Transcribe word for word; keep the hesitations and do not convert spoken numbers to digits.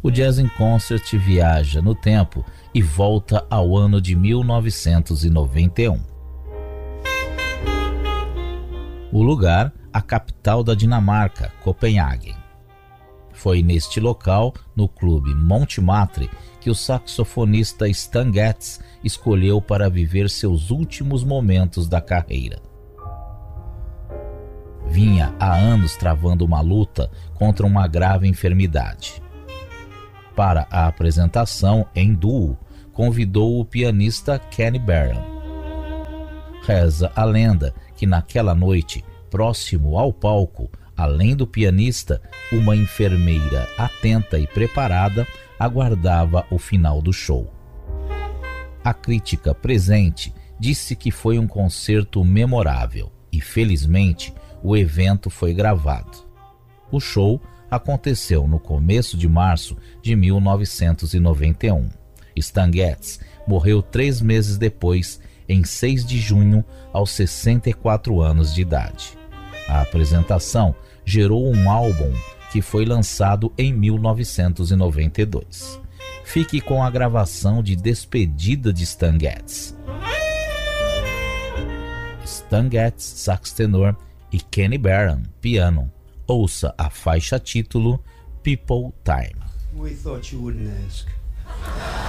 O Jazz in Concert viaja no tempo e volta ao ano de mil novecentos e noventa e um. O lugar, a capital da Dinamarca, Copenhague. Foi neste local, no clube Montmartre, que o saxofonista Stan Getz escolheu para viver seus últimos momentos da carreira. Vinha há anos travando uma luta contra uma grave enfermidade. Para a apresentação em duo, convidou o pianista Kenny Barron. Reza a lenda que naquela noite, próximo ao palco, além do pianista, uma enfermeira atenta e preparada aguardava o final do show. A crítica presente disse que foi um concerto memorável e, felizmente, o evento foi gravado. O show aconteceu no começo de março de mil novecentos e noventa e um. Stan Getz morreu três meses depois, em seis de junho, aos sessenta e quatro anos de idade. A apresentação gerou um álbum que foi lançado em mil novecentos e noventa e dois. Fique com a gravação de despedida de Stan Getz. Stan Getz, sax tenor, e Kenny Barron, piano. Ouça a faixa título People Time. We thought you wouldn't ask.